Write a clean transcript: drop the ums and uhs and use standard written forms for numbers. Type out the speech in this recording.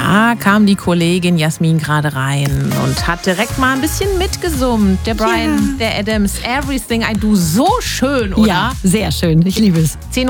Da kam die Kollegin Jasmin gerade rein und hat direkt mal ein bisschen mitgesummt. Der Brian, der Adams, Everything I Do, so schön, oder? Ja, sehr schön. Ich liebe es.